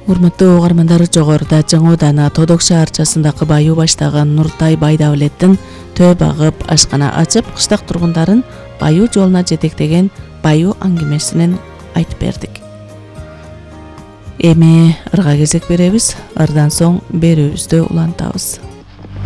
Урматтуу угармандар, жогоруда Жаңы Ооданы Тодок шаарчасындагы баю баштаган Нуртай Байдабилеттин төө багып ашкана ачып, кыштак тургундарын баю жолуна жетектеген баю аңгемесинен айтып бердик. Эми ырга кезек беребиз, ырдан соң берүүбүздү улантабыз.